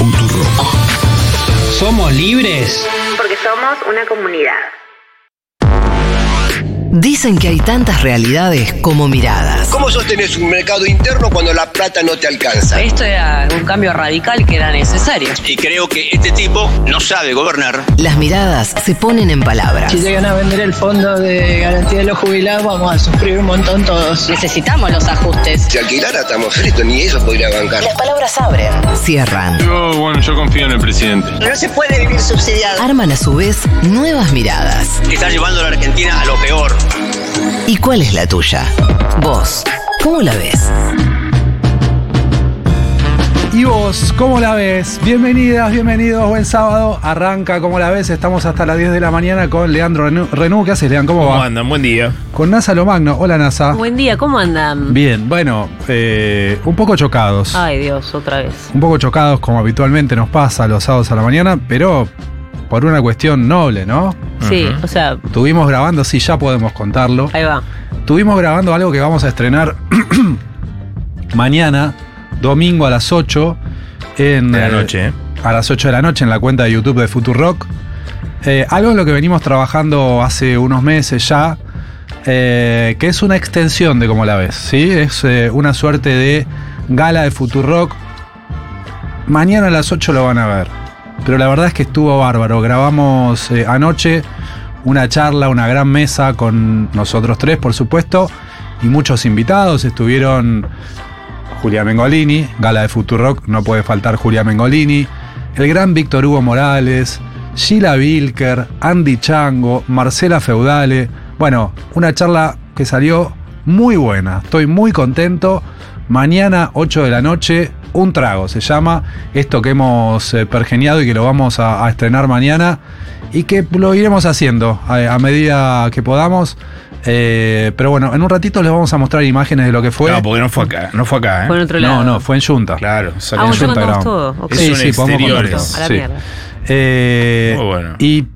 Futurock. ¿Somos libres? Porque somos una comunidad. Dicen que hay tantas realidades como miradas. ¿Cómo sostenés un mercado interno cuando la plata no te alcanza? Esto era un cambio radical que era necesario. Y creo que este tipo no sabe gobernar. Las miradas se ponen en palabras. Si llegan a vender el fondo de garantía de los jubilados, vamos a sufrir un montón todos. Necesitamos los ajustes. Si alquilara estamos fritos, ni eso podría bancar. Las palabras abren, cierran. Yo confío en el presidente. No se puede vivir subsidiado. Arman a su vez nuevas miradas. Que está llevando a la Argentina a lo peor. ¿Y cuál es la tuya? Vos, ¿cómo la ves? ¿Y vos, cómo la ves? Bienvenidas, bienvenidos, buen sábado. Arranca, ¿cómo la ves? Estamos hasta las 10 de la mañana con Leandro Renú. ¿Qué haces, Leandro? ¿Cómo va? ¿Cómo andan? Buen día. Con NASA Lomagno. Hola, NASA. Buen día, ¿cómo andan? Bien, bueno, un poco chocados. Ay, Dios, otra vez. Un poco chocados, como habitualmente nos pasa los sábados a la mañana, pero por una cuestión noble, ¿no? Sí, o sea, Estuvimos grabando, sí, ya podemos contarlo. ahí va. Estuvimos grabando algo que vamos a estrenar mañana, domingo a las 8 De la noche, a las 8 de la noche en la cuenta de YouTube de Futurock. Algo en lo que venimos trabajando hace unos meses ya, que es una extensión de Cómo la ves, ¿sí? Es una suerte de gala de Futurock. Mañana a las 8 lo van a ver, pero la verdad es que estuvo bárbaro. Grabamos anoche una charla, una gran mesa con nosotros tres, por supuesto, y muchos invitados. Estuvieron Julia Mengolini, gala de Futurock, no puede faltar Julia Mengolini, el gran Víctor Hugo Morales, Sheila Vilker, Andy Chango, Marcela Feudale. Bueno, una charla que salió muy buena, estoy muy contento. Mañana, 8 de la noche, Un Trago se llama, esto que hemos pergeniado y que lo vamos a estrenar mañana y que lo iremos haciendo a medida que podamos. Pero bueno, en un ratito les vamos a mostrar imágenes de lo que fue. No, porque no fue acá, ¿eh? Fue en otro lado. No, fue en Junta. Claro, Ah, en ya Junta contamos grabamos. todo. Okay. Es un Sí, podemos exteriores. contar todo. A la Sí. mierda. Muy bueno. Y